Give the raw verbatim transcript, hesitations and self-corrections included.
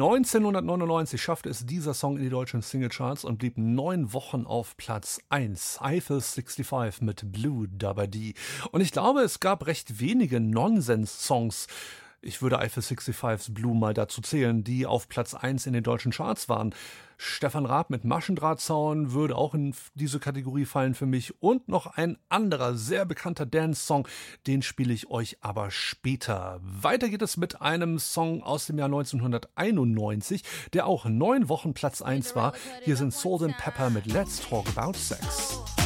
neunzehnhundertneunundneunzig schaffte es dieser Song in die deutschen Singlecharts und blieb neun Wochen auf Platz eins. Eiffel fünfundsechzig mit Blue Dabba Dee. Und ich glaube, es gab recht wenige Nonsens-Songs, ich würde Eiffel fünfundsechzig's Blue mal dazu zählen, die auf Platz eins in den deutschen Charts waren. Stefan Raab mit Maschendrahtzaun würde auch in diese Kategorie fallen für mich. Und noch ein anderer, sehr bekannter Dance-Song, den spiele ich euch aber später. Weiter geht es mit einem Song aus dem Jahr neunzehnhunderteinundneunzig, der auch neun Wochen Platz eins war. Hier sind Salt and Pepper mit Let's Talk About Sex.